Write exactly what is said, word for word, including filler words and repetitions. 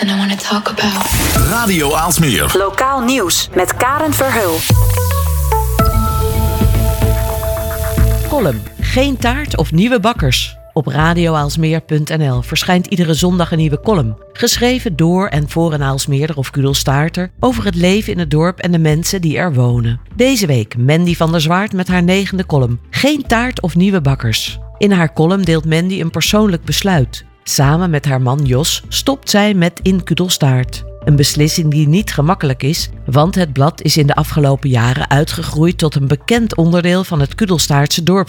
something I want to talk about. Radio Aalsmeer. Lokaal nieuws met Karen Verheul. Column. Geen taart of nieuwe bakkers. Op radio aalsmeer punt n l verschijnt iedere zondag een nieuwe column. Geschreven door en voor een Aalsmeerder of Kudelstaarter over het leven in het dorp en de mensen die er wonen. Deze week Mandy van der Zwaard met haar negende column. Geen taart of nieuwe bakkers. In haar column deelt Mandy een persoonlijk besluit. Samen met haar man Jos stopt zij met In Kudelstaart. Een beslissing die niet gemakkelijk is, want het blad is in de afgelopen jaren uitgegroeid tot een bekend onderdeel van het Kudelstaartse dorpsleven.